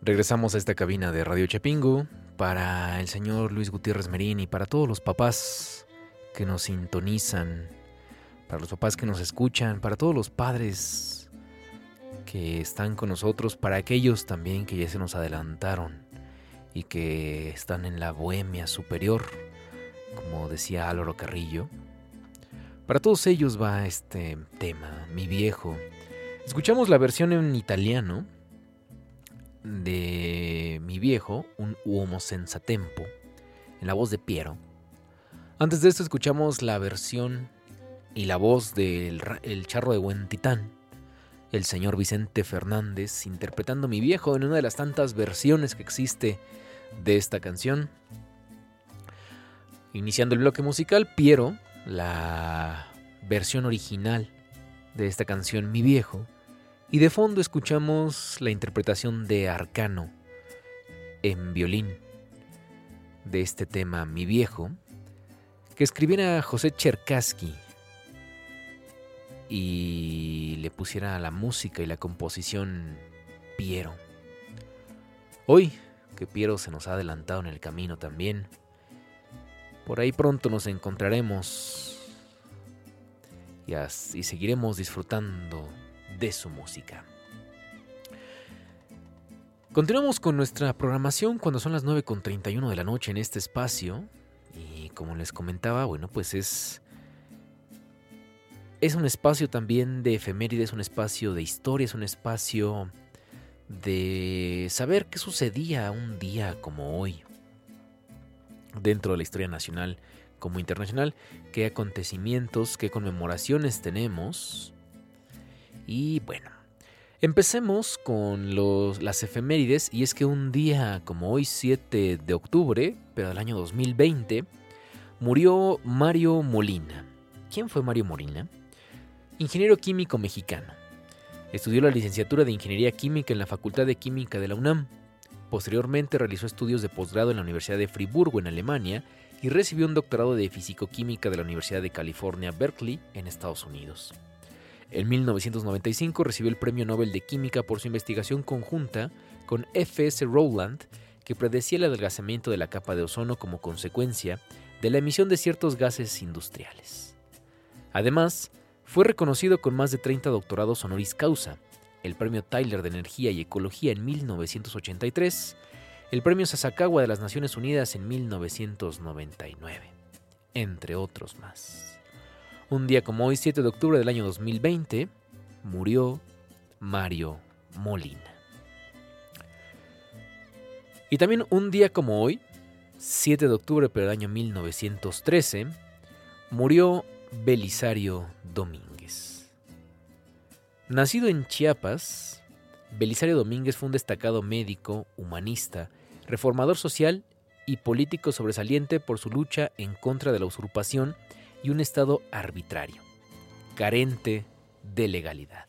Regresamos a esta cabina de Radio Chapingo para el señor Luis Gutiérrez Merín y para todos los papás que nos sintonizan, para los papás que nos escuchan, para todos los padres que están con nosotros, para aquellos también que ya se nos adelantaron y que están en la bohemia superior, como decía Álvaro Carrillo. Para todos ellos va este tema, Mi Viejo. Escuchamos la versión en italiano de Mi Viejo, un uomo senza tempo, en la voz de Piero. Antes de esto escuchamos la versión y la voz del El Charro de Buen Titán, el señor Vicente Fernández, interpretando Mi Viejo en una de las tantas versiones que existe de esta canción. Iniciando el bloque musical, Piero, la versión original de esta canción Mi Viejo, y de fondo escuchamos la interpretación de Arcano en violín de este tema Mi Viejo, que escribiera José Cherkassky y le pusiera la música y la composición Piero. Hoy que Piero se nos ha adelantado en el camino también, por ahí pronto nos encontraremos y seguiremos disfrutando de su música. Continuamos con nuestra programación cuando son las 9:31 de la noche en este espacio. Y como les comentaba, bueno, pues es un espacio también de efemérides, un espacio de historia, es un espacio de saber qué sucedía un día como hoy dentro de la historia nacional como internacional, qué acontecimientos, qué conmemoraciones tenemos. Y bueno, empecemos con las efemérides, y es que un día como hoy, 7 de octubre, pero del año 2020, murió Mario Molina. ¿Quién fue Mario Molina? Ingeniero químico mexicano. Estudió la licenciatura de Ingeniería Química en la Facultad de Química de la UNAM. Posteriormente realizó estudios de posgrado en la Universidad de Friburgo, en Alemania, y recibió un doctorado de Físico-Química de la Universidad de California, Berkeley, en Estados Unidos. En 1995 recibió el Premio Nobel de Química por su investigación conjunta con F.S. Rowland, que predecía el adelgazamiento de la capa de ozono como consecuencia de la emisión de ciertos gases industriales. Además, fue reconocido con más de 30 doctorados honoris causa, el Premio Tyler de Energía y Ecología en 1983, el Premio Sasakawa de las Naciones Unidas en 1999, entre otros más. Un día como hoy, 7 de octubre del año 2020, murió Mario Molina. Y también un día como hoy, 7 de octubre pero del año 1913, murió Belisario Domínguez. Nacido en Chiapas, Belisario Domínguez fue un destacado médico, humanista, reformador social y político sobresaliente por su lucha en contra de la usurpación y un Estado arbitrario, carente de legalidad.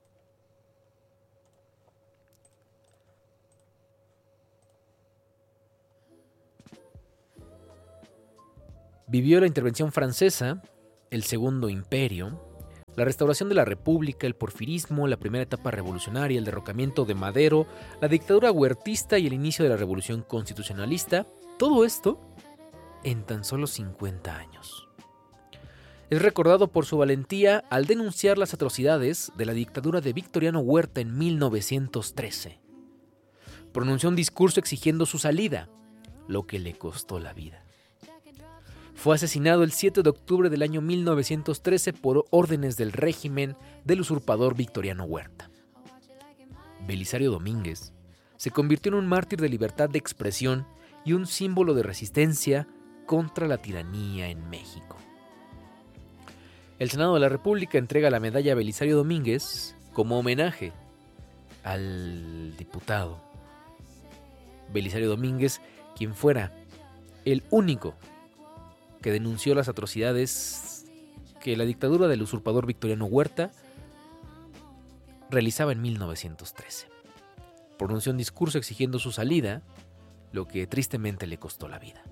Vivió la intervención francesa, el Segundo Imperio, la restauración de la República, el porfirismo, la primera etapa revolucionaria, el derrocamiento de Madero, la dictadura huertista y el inicio de la Revolución Constitucionalista, todo esto en tan solo 50 años. Es recordado por su valentía al denunciar las atrocidades de la dictadura de Victoriano Huerta en 1913. Pronunció un discurso exigiendo su salida, lo que le costó la vida. Fue asesinado el 7 de octubre del año 1913 por órdenes del régimen del usurpador Victoriano Huerta. Belisario Domínguez se convirtió en un mártir de libertad de expresión y un símbolo de resistencia contra la tiranía en México. El Senado de la República entrega la medalla a Belisario Domínguez como homenaje al diputado Belisario Domínguez, quien fuera el único que denunció las atrocidades que la dictadura del usurpador Victoriano Huerta realizaba en 1913. Pronunció un discurso exigiendo su salida, lo que tristemente le costó la vida.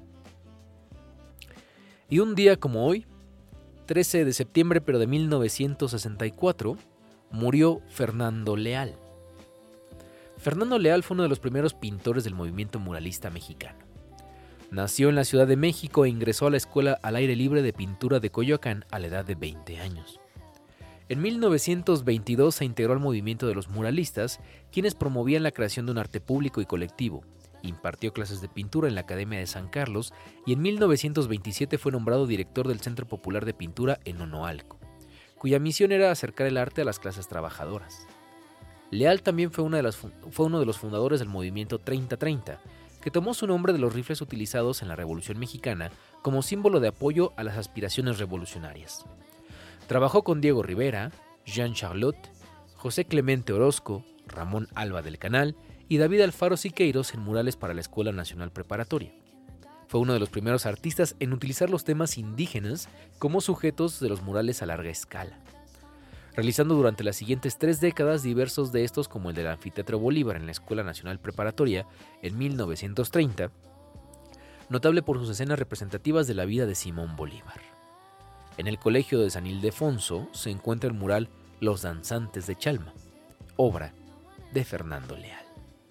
Y un día como hoy, 13 de septiembre pero de 1964, murió Fernando Leal. Fernando Leal fue uno de los primeros pintores del movimiento muralista mexicano. Nació en la Ciudad de México e ingresó a la Escuela al Aire Libre de Pintura de Coyoacán a la edad de 20 años. En 1922 se integró al movimiento de los muralistas, quienes promovían la creación de un arte público y colectivo. Impartió clases de pintura en la Academia de San Carlos y en 1927 fue nombrado director del Centro Popular de Pintura en Onoalco, cuya misión era acercar el arte a las clases trabajadoras. Leal también fue uno de los fundadores del movimiento 30-30, que tomó su nombre de los rifles utilizados en la Revolución Mexicana como símbolo de apoyo a las aspiraciones revolucionarias. Trabajó con Diego Rivera, Jean Charlot, José Clemente Orozco, Ramón Alba del Canal y David Alfaro Siqueiros en murales para la Escuela Nacional Preparatoria. Fue uno de los primeros artistas en utilizar los temas indígenas como sujetos de los murales a larga escala, realizando durante las siguientes 3 décadas diversos de estos, como el del Anfiteatro Bolívar en la Escuela Nacional Preparatoria en 1930, notable por sus escenas representativas de la vida de Simón Bolívar. En el Colegio de San Ildefonso se encuentra el mural Los Danzantes de Chalma, obra de Fernando Leal.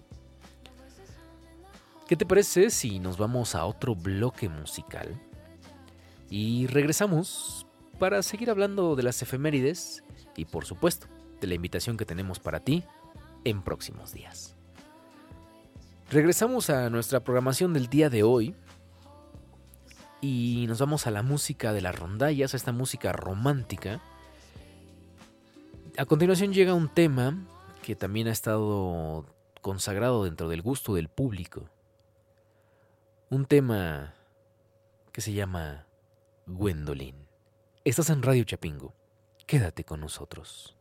¿Qué te parece si nos vamos a otro bloque musical y regresamos para seguir hablando de las efemérides y, por supuesto, de la invitación que tenemos para ti en próximos días? Regresamos a nuestra programación del día de hoy y nos vamos a la música de las rondallas, a esta música romántica. A continuación llega un tema que también ha estado consagrado dentro del gusto del público. Un tema que se llama Gwendolyn. Estás en Radio Chapingo. Quédate con nosotros.